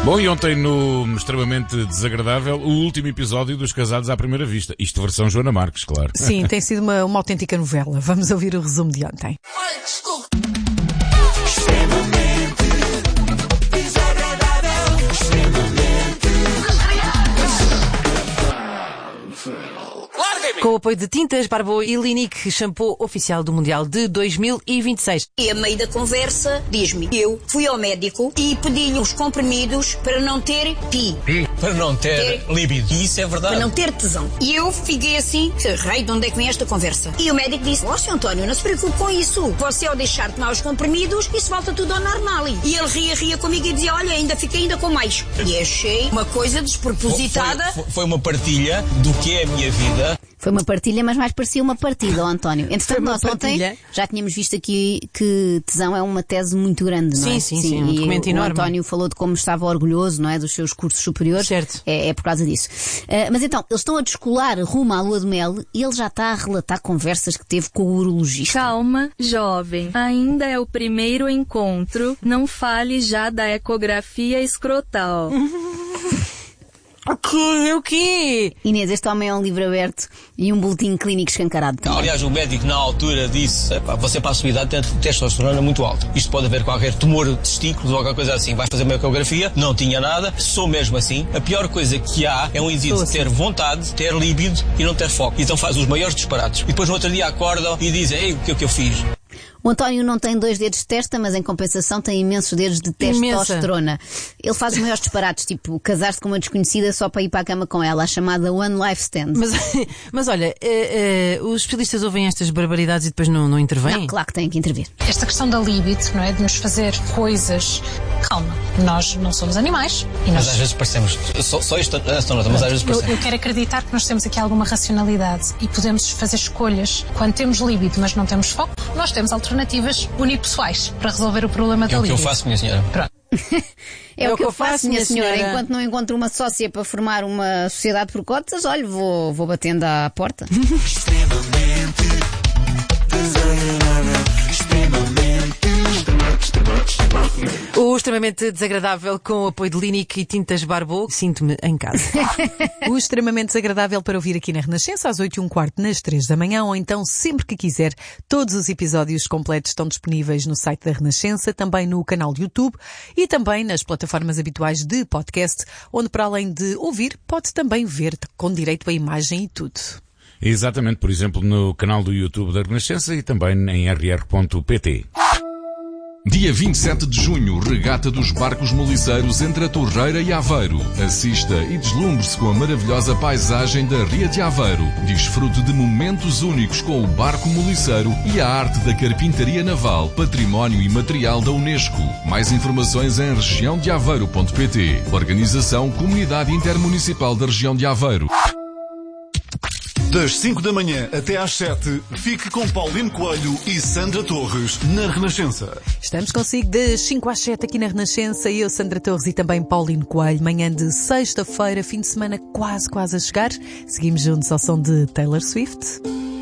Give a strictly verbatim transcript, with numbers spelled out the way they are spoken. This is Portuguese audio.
Bom, e ontem no Extremamente Desagradável, o último episódio dos Casados à Primeira Vista. Isto versão Joana Marques, claro. Sim, tem sido uma, uma autêntica novela. Vamos ouvir o resumo de ontem. Com o apoio de Tintas Barbô e Linique, shampoo oficial do Mundial de dois mil e vinte e seis. E a meio da conversa, diz-me, eu fui ao médico e pedi-lhe os comprimidos para não ter pi. Pi? Para não ter, ter líbido. E isso é verdade. Para não ter tesão. E eu fiquei assim, rei, de onde é que vem esta conversa? E o médico disse, ó, senhor António, não se preocupe com isso. Você ao deixar de tomar os comprimidos, isso volta tudo ao normal. E ele ria, ria comigo e dizia, olha, ainda fiquei ainda com mais. E achei uma coisa despropositada. Foi, foi, foi uma partilha do que é a minha vida. Foi uma partilha, mas mais parecia uma partida, ó António. Entretanto, nós ontem já tínhamos visto aqui que tesão é uma tese muito grande, não é? Sim, sim, sim. Um documento e enorme. O António falou de como estava orgulhoso, não é? Dos seus cursos superiores. Certo. É, é por causa disso. Uh, mas então, eles estão a descolar rumo à lua de mel e ele já está a relatar conversas que teve com o urologista. Calma, jovem. Ainda é o primeiro encontro. Não fale já da ecografia escrotal. O quê? O quê? Inês, este homem é um livro aberto e um boletim clínico escancarado. Aliás, o médico na altura disse, você para a sua idade tem testosterona muito alta. Isto pode haver qualquer tumor de testículos ou qualquer coisa assim. Vai fazer uma ecografia, não tinha nada, sou mesmo assim. A pior coisa que há é um indivíduo assim. ter vontade, ter líbido e não ter foco. Então faz os maiores disparates. E depois no outro dia acordam e dizem, ei, o que é que eu fiz? O António não tem dois dedos de testa, mas em compensação tem imensos dedos de testosterona. Ele faz os maiores disparates, tipo casar-se com uma desconhecida só para ir para a cama com ela, a chamada One Life Stand. Mas, mas olha, uh, uh, os especialistas ouvem estas barbaridades e depois não, não intervêm? Não, claro que têm que intervir. Esta questão da libido, não é? De nos fazer coisas... Calma, nós não somos animais. E nós... Mas às vezes parecemos... Só, só isto, esta nota, mas às vezes parecemos... Eu, eu quero acreditar que nós temos aqui alguma racionalidade e podemos fazer escolhas. Quando temos libido, mas não temos foco, nós temos alternativas unipessoais para resolver o problema da libido. libido. É o que eu faço, minha senhora. Pronto. É, é o que eu faço, minha senhora. senhora. Enquanto não encontro uma sócia para formar uma sociedade por cotas, olha, vou, vou batendo à porta. Extremamente desagradável. Extremamente. O Extremamente Desagradável com o apoio de Linique e Tintas Barbô. Sinto-me em casa. O Extremamente Desagradável para ouvir aqui na Renascença às oito e um quarto nas três da manhã ou então sempre que quiser. Todos os episódios completos estão disponíveis no site da Renascença, também no canal de YouTube e também nas plataformas habituais de podcast, onde para além de ouvir, pode também ver com direito a imagem e tudo. Exatamente, por exemplo, no canal do YouTube da Renascença e também em r r ponto p t. Dia vinte e sete de junho, regata dos barcos moliceiros entre a Torreira e Aveiro. Assista e deslumbre-se com a maravilhosa paisagem da Ria de Aveiro. Desfrute de momentos únicos com o barco moliceiro e a arte da carpintaria naval, património imaterial da Unesco. Mais informações em região de aveiro ponto p t. Organização Comunidade Intermunicipal da Região de Aveiro. Das cinco da manhã até às sete, fique com Paulino Coelho e Sandra Torres na Renascença. Estamos consigo das cinco às sete aqui na Renascença, eu, Sandra Torres e também Paulino Coelho, manhã de sexta-feira, fim de semana quase, quase a chegar. Seguimos juntos ao som de Taylor Swift.